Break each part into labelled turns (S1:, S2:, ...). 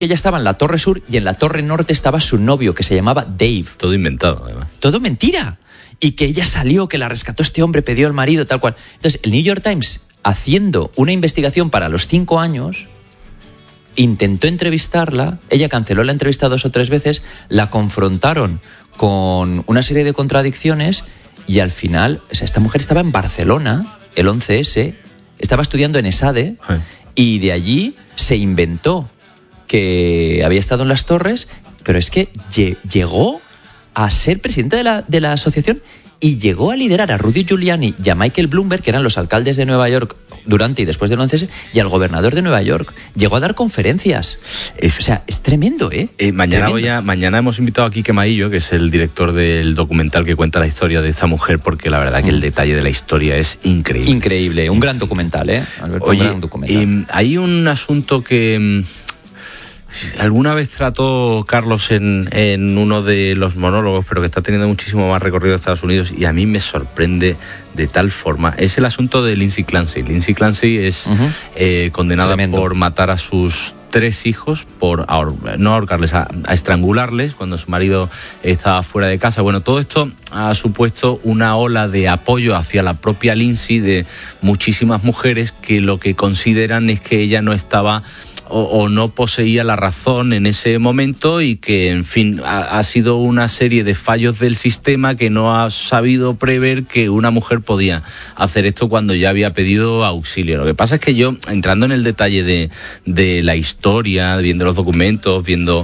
S1: ella estaba en la Torre Sur y en la Torre Norte estaba su novio, que se llamaba Dave.
S2: Todo inventado, además.
S1: Todo mentira. Y que ella salió, que la rescató este hombre, pidió al marido, tal cual. Entonces, el New York Times, haciendo una investigación para los 5 años, intentó entrevistarla, ella canceló la entrevista 2 o 3 veces, la confrontaron con una serie de contradicciones y al final, o sea, esta mujer estaba en Barcelona, el 11S, estaba estudiando en ESADE y de allí se inventó que había estado en las Torres, pero es que llegó a ser presidente de la asociación y llegó a liderar a Rudy Giuliani y a Michael Bloomberg, que eran los alcaldes de Nueva York durante y después del 11S, y al gobernador de Nueva York. Llegó a dar conferencias. O sea, es tremendo, ¿eh?
S2: Mañana hemos invitado a Quique Maillo, que es el director del documental que cuenta la historia de esta mujer, porque la verdad que el detalle de la historia es increíble.
S1: Increíble, un gran documental, ¿eh, Alberto?
S2: Oye,
S1: un gran documental.
S2: Hay un asunto que alguna vez trató Carlos en uno de los monólogos, pero que está teniendo muchísimo más recorrido en Estados Unidos y a mí me sorprende de tal forma. Es el asunto de Lindsay Clancy. Lindsay Clancy es condenada por matar a sus 3 hijos, por no ahorcarles, a estrangularles cuando su marido estaba fuera de casa. Bueno, todo esto ha supuesto una ola de apoyo hacia la propia Lindsay de muchísimas mujeres que lo que consideran es que ella no estaba o no poseía la razón en ese momento y que, en fin, ha sido una serie de fallos del sistema que no ha sabido prever que una mujer podía hacer esto cuando ya había pedido auxilio. Lo que pasa es que yo, entrando en el detalle de la historia, viendo los documentos, viendo...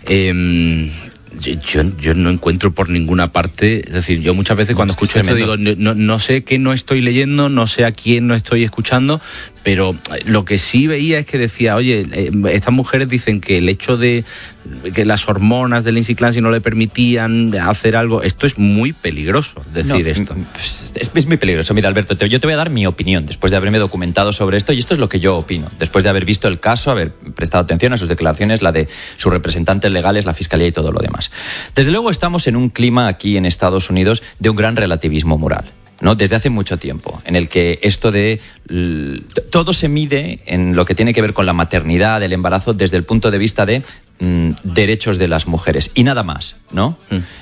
S2: Yo no encuentro por ninguna parte, es decir, yo muchas veces cuando escucho esto digo, no sé qué no estoy leyendo, no sé a quién no estoy escuchando, pero lo que sí veía es que decía, oye, estas mujeres dicen que el hecho de que las hormonas de Lindsay Clancy no le permitían hacer algo, esto es muy peligroso, decir esto.
S1: Es muy peligroso. Mira, Alberto, yo te voy a dar mi opinión después de haberme documentado sobre esto, y esto es lo que yo opino, después de haber visto el caso, haber prestado atención a sus declaraciones, la de sus representantes legales, la fiscalía y todo lo demás. Desde luego estamos en un clima aquí en Estados Unidos de un gran relativismo moral, ¿no? Desde hace mucho tiempo, en el que esto de todo se mide en lo que tiene que ver con la maternidad, el embarazo, desde el punto de vista de derechos de las mujeres y nada más, ¿no?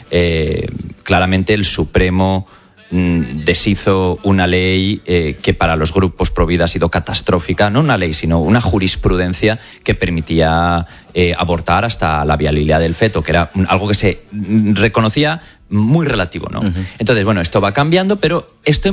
S1: Claramente el Supremo deshizo una ley que para los grupos pro vida ha sido catastrófica, no una ley, sino una jurisprudencia que permitía abortar hasta la viabilidad del feto, que era algo que se reconocía muy relativo, ¿no? Entonces, bueno, esto va cambiando, pero esto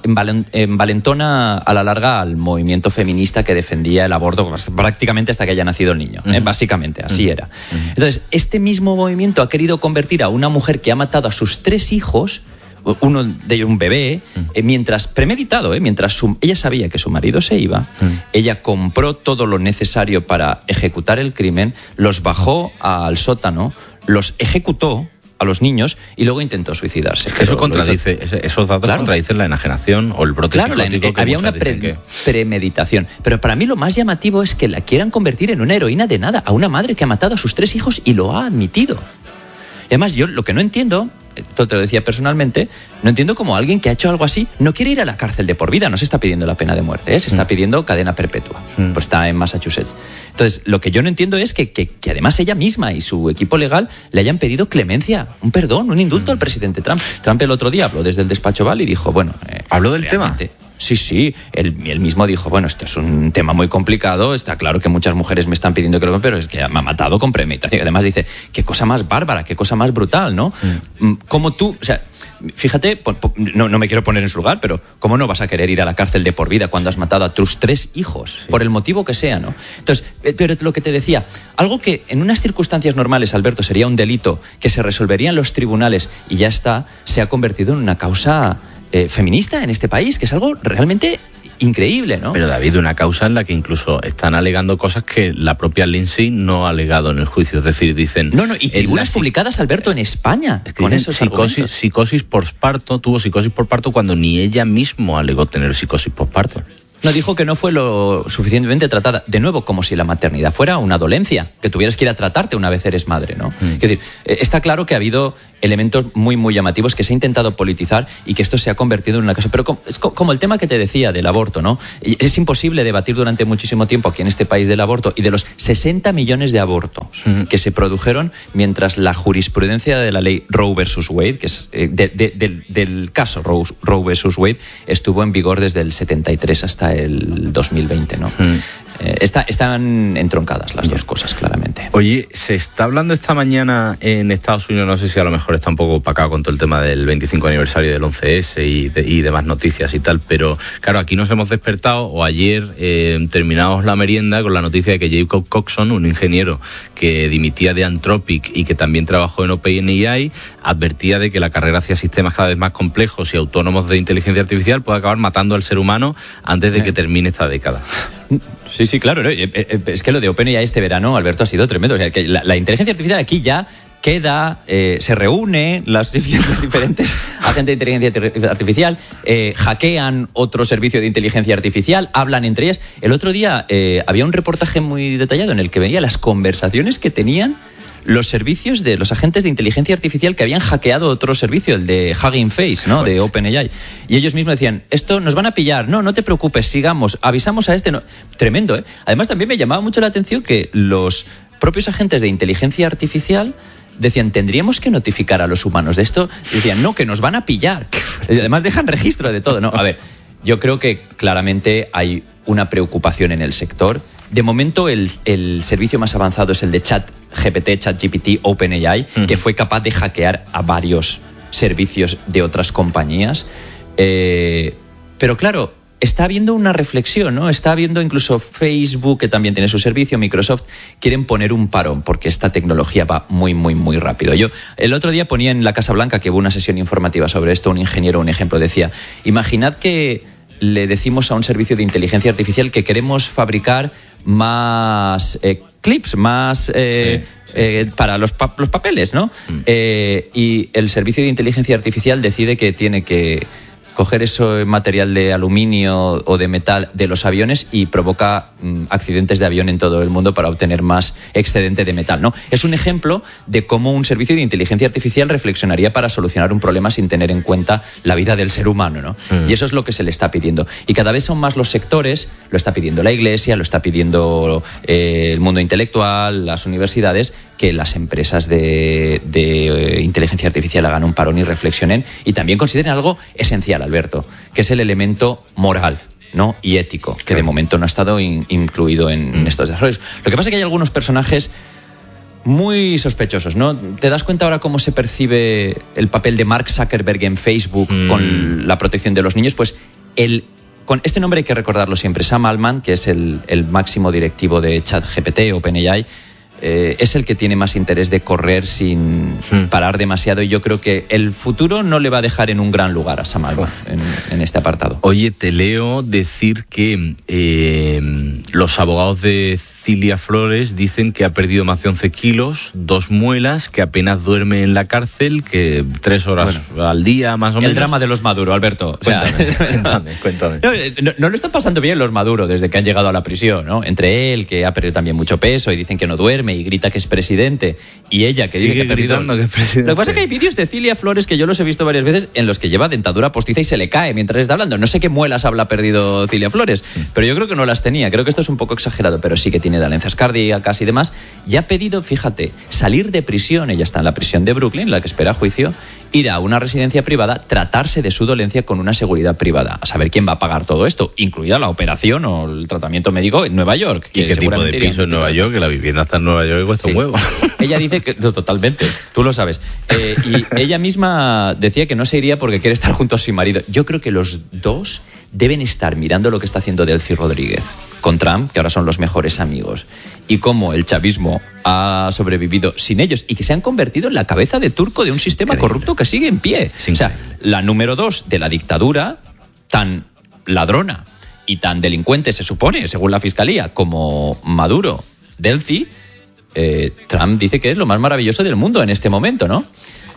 S1: envalentona a la larga al movimiento feminista que defendía el aborto prácticamente hasta que haya nacido el niño, básicamente, así era. Entonces, este mismo movimiento ha querido convertir a una mujer que ha matado a sus 3 hijos, uno de ellos un bebé, mientras premeditado, mientras ella sabía que su marido se iba, ella compró todo lo necesario para ejecutar el crimen, los bajó al sótano, los ejecutó a los niños y luego intentó suicidarse.
S2: Es que eso contradice, esos datos contradicen la enajenación o el brote psicótico.
S1: Había una premeditación. Pero para mí lo más llamativo es que la quieran convertir en una heroína de nada, a una madre que ha matado a sus 3 hijos y lo ha admitido. Y además, yo lo que no entiendo, esto te lo decía personalmente, no entiendo cómo alguien que ha hecho algo así no quiere ir a la cárcel de por vida. No se está pidiendo la pena de muerte, se está pidiendo cadena perpetua. Pues está en Massachusetts. Entonces, lo que yo no entiendo es que además ella misma y su equipo legal le hayan pedido clemencia, un perdón, un indulto al presidente Trump. Trump el otro día habló desde el despacho Oval y dijo, bueno...
S2: ¿Habló del tema?
S1: Sí, él mismo dijo, bueno, esto es un tema muy complicado, está claro que muchas mujeres me están pidiendo que lo... pero es que me ha matado con premeditación. Además dice, qué cosa más bárbara, qué cosa más brutal, ¿no? Como tú, o sea, fíjate, no me quiero poner en su lugar, pero ¿cómo no vas a querer ir a la cárcel de por vida cuando has matado a tus 3 hijos? Sí. Por el motivo que sea, ¿no? Entonces, pero lo que te decía, algo que en unas circunstancias normales, Alberto, sería un delito que se resolvería en los tribunales y ya está, se ha convertido en una causa... feminista en este país, que es algo realmente increíble, ¿no?
S2: Pero David, una causa en la que incluso están alegando cosas que la propia Lindsay no ha alegado en el juicio, es decir, dicen...
S1: y tribunas publicadas, Alberto, en España,
S2: es que con esos psicosis por parto, tuvo psicosis por parto cuando ni ella misma alegó tener psicosis por parto.
S1: No, dijo que no fue lo suficientemente tratada. De nuevo, como si la maternidad fuera una dolencia, que tuvieras que ir a tratarte una vez eres madre, ¿no? Es decir, está claro que ha habido elementos muy, muy llamativos que se ha intentado politizar y que esto se ha convertido en una cosa. Pero es como el tema que te decía del aborto, ¿no? Es imposible debatir durante muchísimo tiempo aquí en este país del aborto y de los 60 millones de abortos que se produjeron mientras la jurisprudencia de la ley Roe versus Wade, que es del caso Roe versus Wade, estuvo en vigor desde el 73 hasta el 2020, ¿no? Están entroncadas las dos cosas, claramente.
S2: Oye, se está hablando esta mañana en Estados Unidos, no sé si a lo mejor está un poco opacado con todo el tema del 25 aniversario del 11S y demás noticias y tal, pero claro, aquí nos hemos despertado, o ayer terminamos la merienda con la noticia de que Jacob Coxon, un ingeniero que dimitía de Anthropic y que también trabajó en OpenAI, advertía de que la carrera hacia sistemas cada vez más complejos y autónomos de inteligencia artificial puede acabar matando al ser humano antes de que termine esta década.
S1: Sí, claro. Es que lo de OpenAI este verano, Alberto, ha sido tremendo. O sea, que la inteligencia artificial aquí ya queda, se reúne los diferentes agentes de inteligencia artificial, hackean otro servicio de inteligencia artificial, hablan entre ellas. El otro día había un reportaje muy detallado en el que veía las conversaciones que tenían los servicios de los agentes de inteligencia artificial que habían hackeado otro servicio, el de Hugging Face, ¿no? De OpenAI. Y ellos mismos decían, esto nos van a pillar, no te preocupes, sigamos, avisamos a este. No. Tremendo, ¿eh? Además también me llamaba mucho la atención que los propios agentes de inteligencia artificial decían, tendríamos que notificar a los humanos de esto. Y decían, no, que nos van a pillar. Y además dejan registro de todo, ¿no? A ver, yo creo que claramente hay una preocupación en el sector. De momento el servicio más avanzado es el de ChatGPT, OpenAI, que fue capaz de hackear a varios servicios de otras compañías. Pero claro, está habiendo una reflexión, ¿no? Está habiendo incluso Facebook, que también tiene su servicio, Microsoft, quieren poner un parón porque esta tecnología va muy, muy, muy rápido. Yo el otro día ponía en la Casa Blanca, que hubo una sesión informativa sobre esto, un ingeniero, un ejemplo, decía, imaginad que le decimos a un servicio de inteligencia artificial que queremos fabricar más clips, más para los papeles, ¿no? Y el servicio de inteligencia artificial decide que tiene que coger ese material de aluminio o de metal de los aviones y provoca accidentes de avión en todo el mundo para obtener más excedente de metal, ¿no? Es un ejemplo de cómo un servicio de inteligencia artificial reflexionaría para solucionar un problema sin tener en cuenta la vida del ser humano, ¿no? Y eso es lo que se le está pidiendo. Y cada vez son más los sectores, lo está pidiendo la Iglesia, lo está pidiendo el mundo intelectual, las universidades, que las empresas de inteligencia artificial hagan un parón y reflexionen y también consideren algo esencial, Alberto, que es el elemento moral, ¿no? Y ético, que de momento no ha estado incluido en estos desarrollos. Lo que pasa es que hay algunos personajes muy sospechosos, ¿no? ¿Te das cuenta ahora cómo se percibe el papel de Mark Zuckerberg en Facebook con la protección de los niños? Pues con este nombre hay que recordarlo siempre. Sam Altman, que es el máximo directivo de ChatGPT, OpenAI, es el que tiene más interés de correr sin parar demasiado, y yo creo que el futuro no le va a dejar en un gran lugar a Sam Altman en este apartado.
S2: Oye, te leo decir que los abogados de Cilia Flores dicen que ha perdido más de 11 kilos, 2 muelas, que apenas duerme en la cárcel, que 3 horas al día más o menos.
S1: El drama de los Maduro, Alberto.
S2: Cuéntame.
S1: No lo están pasando bien los Maduro desde que han llegado a la prisión, ¿no? Entre él, que ha perdido también mucho peso y dicen que no duerme y grita que es presidente, y ella que dice que ha perdido...
S2: que es presidente.
S1: Lo que pasa es que hay vídeos de Cilia Flores que yo los he visto varias veces en los que lleva dentadura postiza y se le cae mientras está hablando. No sé qué muelas habrá perdido Cilia Flores, pero yo creo que no las tenía. Creo que esto es un poco exagerado, pero sí que tiene dolencias cardíacas y demás, y ha pedido, fíjate, salir de prisión. Ella está en la prisión de Brooklyn, la que espera juicio, ir a una residencia privada, tratarse de su dolencia con una seguridad privada. A saber quién va a pagar todo esto, incluida la operación o el tratamiento médico en Nueva York.
S2: ¿Y qué tipo de piso en Nueva York? Que la vivienda está en Nueva York y cuesta un huevo.
S1: Ella dice que... No, totalmente, tú lo sabes. Y ella misma decía que no se iría porque quiere estar junto a su marido. Yo creo que los dos deben estar mirando lo que está haciendo Delcy Rodríguez con Trump, que ahora son los mejores amigos, y cómo el chavismo ha sobrevivido sin ellos y que se han convertido en la cabeza de turco de un sistema corrupto que sigue en pie. O sea, la número 2 de la dictadura, tan ladrona y tan delincuente, se supone, según la fiscalía, como Maduro, Delcy, Trump dice que es lo más maravilloso del mundo en este momento, ¿no?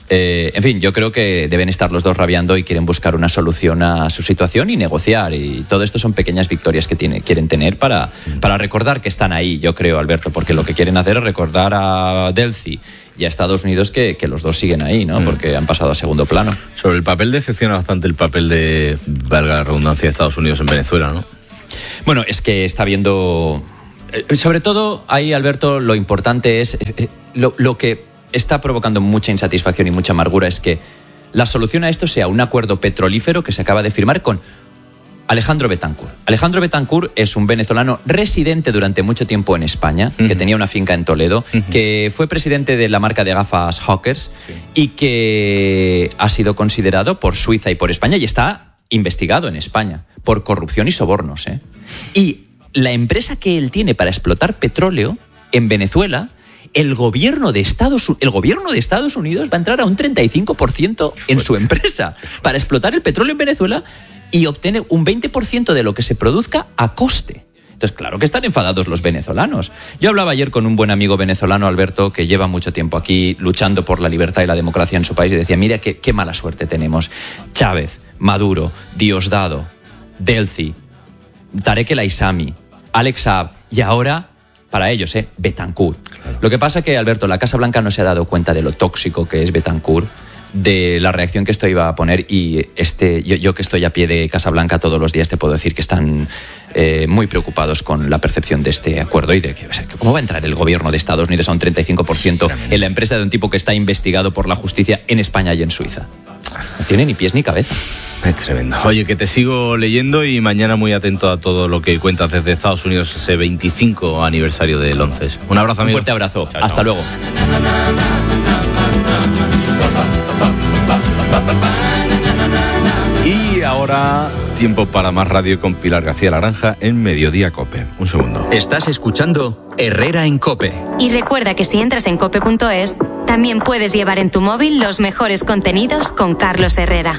S1: En fin, yo creo que deben estar los dos rabiando y quieren buscar una solución a su situación y negociar. Y todo esto son pequeñas victorias que quieren tener para recordar que están ahí, yo creo, Alberto, porque lo que quieren hacer es recordar a Delcy y a Estados Unidos que los dos siguen ahí, ¿no? Porque han pasado a segundo plano.
S2: Sobre el papel, decepciona bastante el papel de, valga la redundancia, de Estados Unidos en Venezuela, ¿no?
S1: Bueno, es que está viendo... Sobre todo ahí, Alberto, lo importante es lo que está provocando mucha insatisfacción y mucha amargura es que la solución a esto sea un acuerdo petrolífero que se acaba de firmar con Alejandro Betancur. Alejandro Betancur es un venezolano residente durante mucho tiempo en España, que tenía una finca en Toledo, que fue presidente de la marca de gafas Hawkers y que ha sido considerado por Suiza y por España y está investigado en España por corrupción y sobornos. Y la empresa que él tiene para explotar petróleo en Venezuela, el gobierno de Estados Unidos va a entrar a un 35% en su empresa para explotar el petróleo en Venezuela y obtener un 20% de lo que se produzca a coste. Entonces, claro que están enfadados los venezolanos. Yo hablaba ayer con un buen amigo venezolano, Alberto, que lleva mucho tiempo aquí luchando por la libertad y la democracia en su país y decía, mira qué mala suerte tenemos. Chávez, Maduro, Diosdado, Delcy, Tarek El Aissami, Alex Saab y ahora... para ellos, Betancur. Claro. Lo que pasa es que, Alberto, la Casa Blanca no se ha dado cuenta de lo tóxico que es Betancur, de la reacción que esto iba a poner y yo que estoy a pie de Casa Blanca todos los días te puedo decir que están muy preocupados con la percepción de este acuerdo y de que cómo va a entrar el gobierno de Estados Unidos a un 35% en la empresa de un tipo que está investigado por la justicia en España y en Suiza. No tiene ni pies ni cabeza.
S2: Es tremendo. Oye, que te sigo leyendo y mañana muy atento a todo lo que cuentas desde Estados Unidos, ese 25 aniversario del 11. Un abrazo, amigo.
S1: Un fuerte abrazo. Chao, hasta luego.
S2: Y ahora, tiempo para más radio con Pilar García Laranja en Mediodía COPE. Un segundo.
S3: Estás escuchando Herrera en COPE.
S4: Y recuerda que si entras en cope.es, también puedes llevar en tu móvil los mejores contenidos con Carlos Herrera.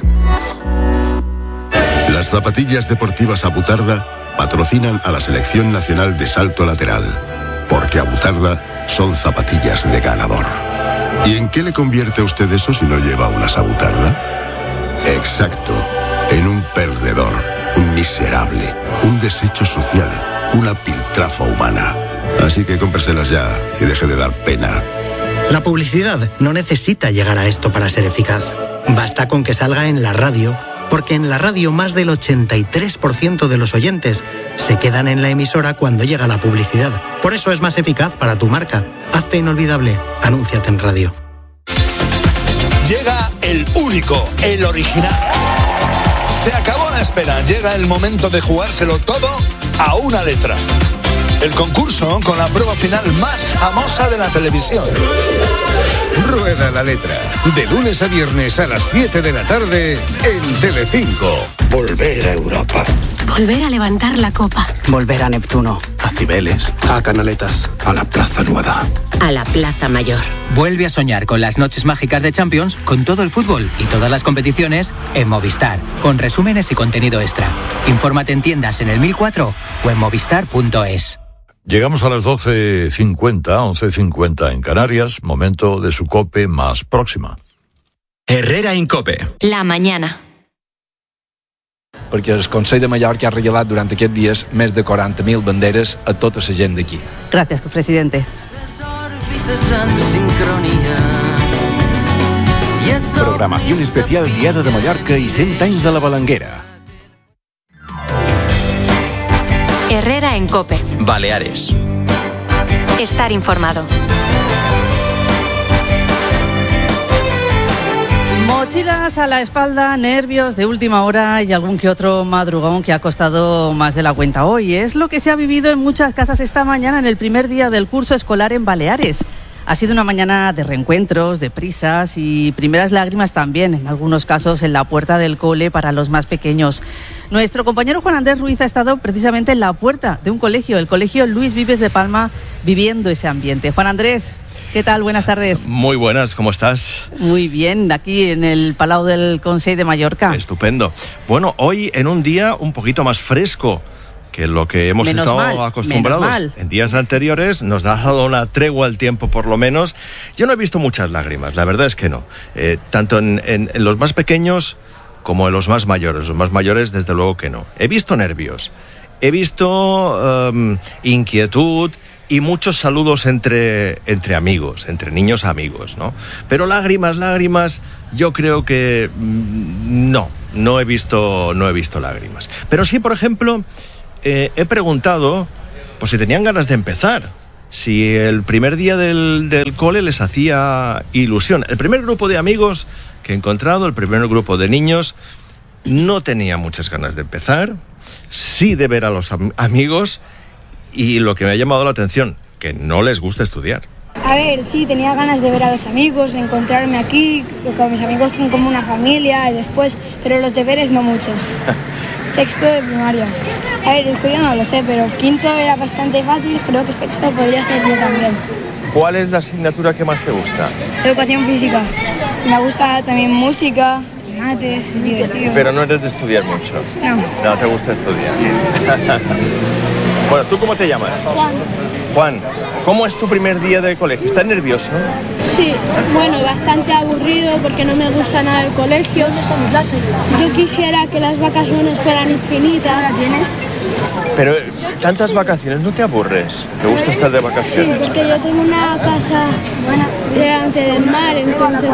S5: Las zapatillas deportivas Abutarda patrocinan a la Selección Nacional de Salto Lateral, porque Abutarda son zapatillas de ganador. ¿Y en qué le convierte a usted eso si no lleva unas Abutarda? Exacto, en un perdedor, un miserable, un desecho social, una piltrafa humana. Así que cómpreselas ya y deje de dar pena.
S6: La publicidad no necesita llegar a esto para ser eficaz. Basta con que salga en la radio, porque en la radio más del 83% de los oyentes se quedan en la emisora cuando llega la publicidad. Por eso es más eficaz para tu marca. Hazte inolvidable. Anúnciate en radio.
S7: Llega el único, el original. Se acabó la espera. Llega el momento de jugárselo todo a una letra. El concurso con la prueba final más famosa de la televisión.
S8: Rueda la letra. De lunes a viernes a las 7 de la tarde en Telecinco.
S7: Volver a Europa.
S9: Volver a levantar la copa.
S6: Volver a Neptuno.
S7: A Cibeles. A Canaletas. A la Plaza Nueva.
S9: A la Plaza Mayor.
S10: Vuelve a soñar con las noches mágicas de Champions, con todo el fútbol y todas las competiciones en Movistar, con resúmenes y contenido extra. Infórmate en tiendas en el 1004 o en movistar.es.
S8: Llegamos a las 12:50, 11:50 en Canarias, momento de su COPE más próxima.
S3: Herrera en COPE.
S4: La mañana.
S11: Perquè el Consell de Mallorca ha regalat durant aquests dies més de 40.000 banderes a tota la gent d'aquí.
S12: Gracias, presidente.
S13: Programación especial Diada de Mallorca y 100 anys de la Balanguera.
S4: Herrera en COPE.
S3: Baleares.
S4: Estar informado.
S12: Mochilas a la espalda, nervios de última hora y algún que otro madrugón que ha costado más de la cuenta hoy. Es lo que se ha vivido en muchas casas esta mañana en el primer día del curso escolar en Baleares. Ha sido una mañana de reencuentros, de prisas y primeras lágrimas también, en algunos casos en la puerta del cole para los más pequeños. Nuestro compañero Juan Andrés Ruiz ha estado precisamente en la puerta de un colegio, el Colegio Luis Vives de Palma, viviendo ese ambiente. Juan Andrés, ¿qué tal? Buenas tardes.
S14: Muy buenas, ¿cómo estás?
S12: Muy bien, aquí en el Palau del Consell de Mallorca.
S14: Estupendo. Bueno, hoy en un día un poquito más fresco que lo que hemos estado acostumbrados en días anteriores nos ha dado una tregua al tiempo, por lo menos. Yo no he visto muchas lágrimas, la verdad es que no. Tanto en los más pequeños como en los más mayores. Los más mayores, desde luego que no. He visto nervios, he visto inquietud y muchos saludos entre amigos, entre niños amigos, ¿no? Pero lágrimas, yo creo que no he visto lágrimas. Pero sí, por ejemplo, he preguntado pues si tenían ganas de empezar, si el primer día del cole les hacía ilusión. El primer grupo de amigos que he encontrado, el primer grupo de niños, no tenía muchas ganas de empezar, sí de ver a los amigos, y lo que me ha llamado la atención, que no les gusta estudiar.
S15: A ver, sí, tenía ganas de ver a los amigos, de encontrarme aquí, con mis amigos son como una familia, y después, pero los deberes no mucho. Sexto de primaria. A ver, estudio no lo sé, pero quinto era bastante fácil, creo que sexto podría ser yo también.
S14: ¿Cuál es la asignatura que más te gusta?
S15: Educación física. Me gusta también música, mates, es divertido.
S14: Pero no eres de estudiar mucho.
S15: No.
S14: No te gusta estudiar. Bueno, ¿tú cómo te llamas? Juan, ¿cómo es tu primer día de colegio? ¿Estás nervioso?
S16: Sí, bueno, bastante aburrido porque no me gusta nada el colegio. ¿Dónde está mi clase? Yo quisiera que las vacaciones fueran infinitas. ¿La tienes?
S14: Pero tantas vacaciones, ¿no te aburres? ¿Te gusta estar de vacaciones?
S16: Sí, porque yo tengo una casa delante del mar, entonces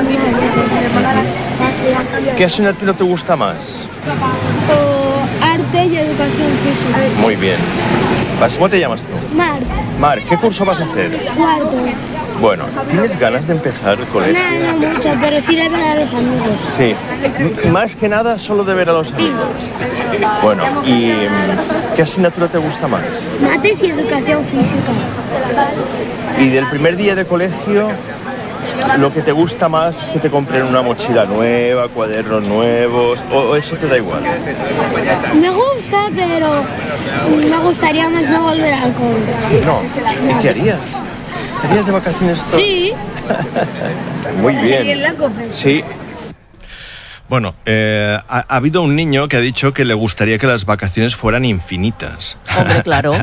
S14: ¿Qué asignatura te gusta más?
S16: Arte y educación física.
S14: Muy bien. ¿Cómo te llamas tú? Marc, ¿qué curso vas a hacer?
S16: Cuarto.
S14: Bueno, ¿tienes ganas de empezar el colegio?
S16: No mucho, pero sí de ver a los amigos.
S14: Sí, más que nada solo de ver a los amigos. Bueno, ¿y qué asignatura te gusta más?
S16: Mates y educación física.
S14: ¿Y del primer día de colegio, lo que te gusta más es que te compren una mochila nueva, cuadernos nuevos, o eso te da igual?
S16: Me gusta, pero me gustaría más no volver al cole.
S14: No, ¿qué harías? ¿Estarías de vacaciones todo?
S16: Sí.
S14: Muy bien.
S16: ¿Seguir la copa?
S14: Sí. Bueno, ha habido un niño que ha dicho que le gustaría que las vacaciones fueran infinitas.
S12: Hombre, claro.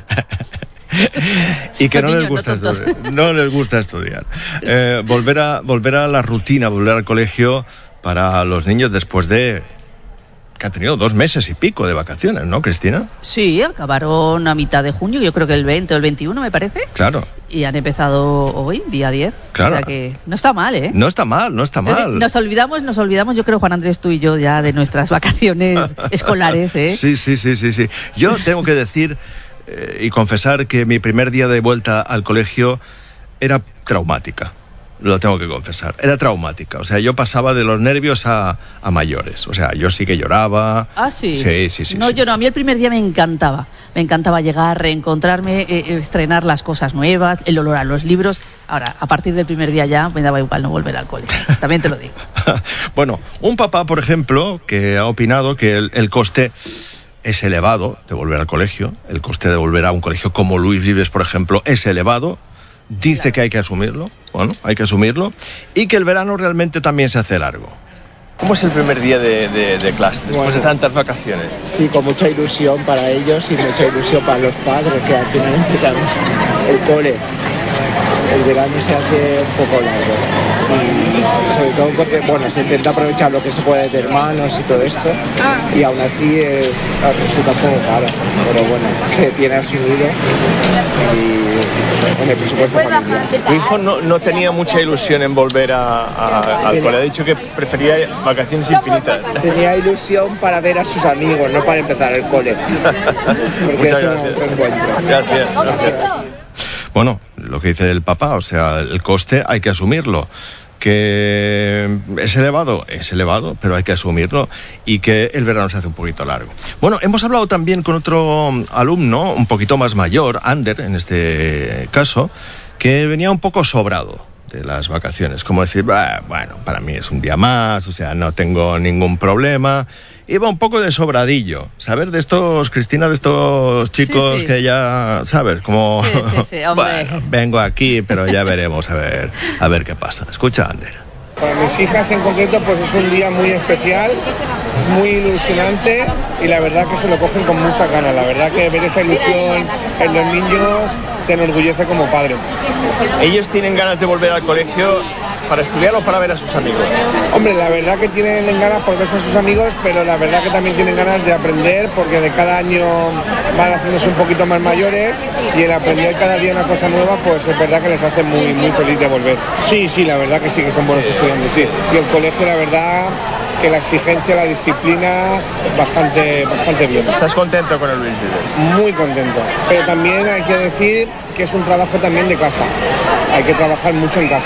S14: Y que no les gusta estudiar. Volver a la rutina, volver al colegio para los niños después de que han tenido 2 meses y pico de vacaciones, ¿no, Cristina?
S12: Sí, acabaron a mitad de junio, yo creo que el 20 o el 21 me parece.
S14: Claro.
S12: Y han empezado hoy, día 10.
S14: Claro.
S12: O sea que no está mal, ¿eh?
S14: No está mal.
S12: Nos olvidamos, yo creo, Juan Andrés, tú y yo, ya de nuestras vacaciones escolares, ¿eh?
S14: Sí. Yo tengo que decir y confesar que mi primer día de vuelta al colegio era traumática. Lo tengo que confesar. Era traumática. O sea, yo pasaba de los nervios a mayores. O sea, yo sí que lloraba.
S12: ¿Ah, sí?
S14: Sí.
S12: No, yo no. A mí el primer día me encantaba. Me encantaba llegar, reencontrarme, estrenar las cosas nuevas, el olor a los libros. Ahora, a partir del primer día ya me daba igual no volver al cole. También te lo digo.
S14: Bueno, un papá, por ejemplo, que ha opinado que el coste es elevado de volver al colegio. El coste de volver a un colegio como Luis Vives, por ejemplo, es elevado. Dice que hay que asumirlo, y que el verano realmente también se hace largo. ¿Cómo es el primer día de clase, después de tantas vacaciones?
S17: Sí, con mucha ilusión para ellos y mucha ilusión para los padres, que al final empiezan el cole. El verano se hace un poco largo, y sobre todo porque, se intenta aprovechar lo que se puede de hermanos y todo esto, y aún así resulta un poco caro, pero se tiene asumido y con el presupuesto familiar.
S14: Tu hijo no tenía mucha ilusión en volver al cole, ha dicho que prefería vacaciones infinitas.
S17: Tenía ilusión para ver a sus amigos, no para empezar el cole. Porque
S14: muchas
S17: eso
S14: gracias.
S17: no se encuentra.
S14: Gracias. Bueno, lo que dice el papá, o sea, el coste hay que asumirlo. Que es elevado, pero hay que asumirlo, y que el verano se hace un poquito largo. Bueno, hemos hablado también con otro alumno, un poquito más mayor, Ander en este caso, que venía un poco sobrado de las vacaciones, como decir, bueno, para mí es un día más, o sea, no tengo ningún problema. Iba un poco de sobradillo, ¿sabes? De estos, Cristina, de estos chicos que ya, ¿sabes? Como,
S12: sí, hombre.
S14: Bueno, vengo aquí, pero ya veremos a ver qué pasa. Escucha, Ander.
S18: Para mis hijas en concreto pues es un día muy especial, muy ilusionante y la verdad que se lo cogen con muchas ganas. La verdad que ver esa ilusión en los niños te enorgullece como padre.
S14: ¿Ellos tienen ganas de volver al colegio para estudiar o para ver a sus amigos?
S18: Hombre, la verdad que tienen ganas por verse a sus amigos, pero la verdad que también tienen ganas de aprender porque de cada año van haciéndose un poquito más mayores y el aprender cada día una cosa nueva pues es verdad que les hace muy, muy feliz de volver. Sí, la verdad que sí que son buenos estudiantes, sí. Y el colegio, la verdad que la exigencia, la disciplina, bastante bien.
S14: ¿Estás contento con el Luis Vives?
S18: Muy contento, pero también hay que decir que es un trabajo también de casa. Hay que trabajar mucho en casa.